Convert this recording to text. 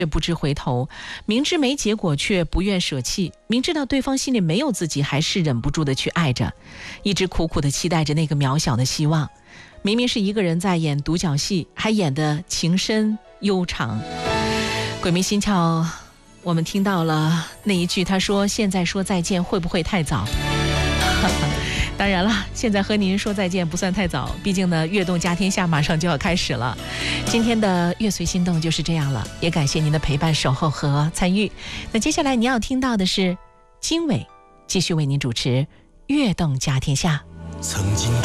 不知回头，明知没结果却不愿舍弃，明知道对方心里没有自己，还是忍不住的去爱着，一直苦苦的期待着那个渺小的希望。明明是一个人在演独角戏，还演得情深悠长。鬼迷心窍，我们听到了那一句，他说现在说再见会不会太早？当然了，现在和您说再见不算太早，毕竟呢，悦动家天下马上就要开始了。今天的乐随心动就是这样了，也感谢您的陪伴、守候和参与。那接下来您要听到的是经纬继续为您主持悦动家天下。 曾经